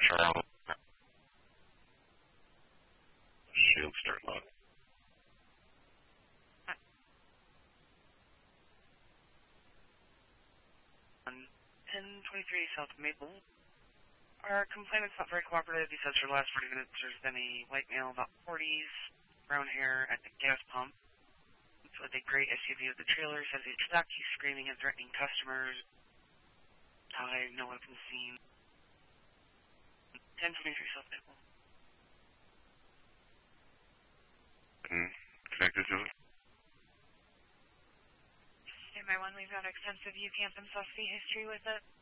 Charles. Shield start lock. 1023 South Maple. Our complainant's not very cooperative. He says for the last 40 minutes there's been a white male, about 40s, brown hair at the gas pump. With a gray SUV with the trailer. Says he's stuck. He's screaming and threatening customers. Tied, no weapons seen. 1023 South Maple. Connected to it. Standby 1, we've got extensive UCamp and South Sea history with it.